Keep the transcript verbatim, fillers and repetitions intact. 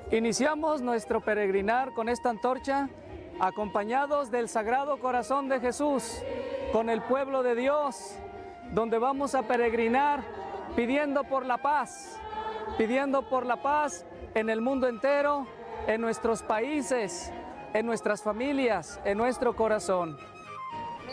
Iniciamos nuestro peregrinar con esta antorcha, acompañados del Sagrado Corazón de Jesús, con el pueblo de Dios, donde vamos a peregrinar pidiendo por la paz, pidiendo por la paz en el mundo entero, en nuestros países, en nuestras familias, en nuestro corazón.